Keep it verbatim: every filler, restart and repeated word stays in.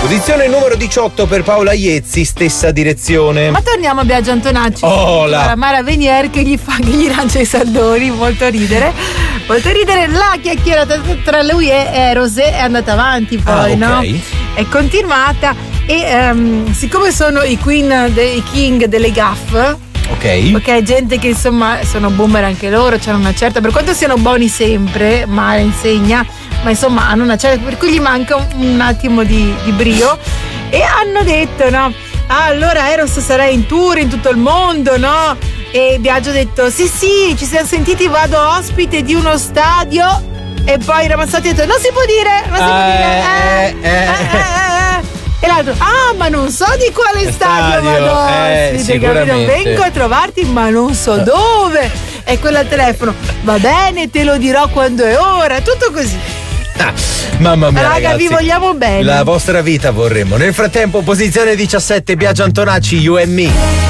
Posizione numero diciotto per Paola Iezzi, stessa direzione. Ma torniamo a Biagio Antonacci. Oh, la... la Mara Venier che gli fa, che gli lancia i saldoni, molto ridere. Molto ridere. La chiacchierata tra lui e Eros è andata avanti poi, ah, okay. no? È continuata e um, siccome sono i queen dei king delle gaffe. Ok. Ok, gente che insomma sono boomer anche loro, c'hanno una certa, per quanto siano buoni sempre, Mara insegna, ma insomma hanno una certa, per cui gli manca un, un attimo di, di brio. E hanno detto, no? Ah, allora Eros sarà in tour in tutto il mondo, no? E Biagio ha detto, sì sì, ci siamo sentiti, vado ospite di uno stadio. E poi Ramazzotti ha detto, non si può dire, non si può dire. Eh, eh, eh, eh. E l'altro, ah, ma non so di quale stadio, stadio vado eh, ospite, capito? Vengo a trovarti, ma non so dove. E quello al telefono, va bene, te lo dirò quando è ora, tutto così. Ah, mamma mia, raga, ragazzi, vi vogliamo bene. La vostra vita vorremmo. Nel frattempo, posizione diciassette, Biagio Antonacci, You and Me.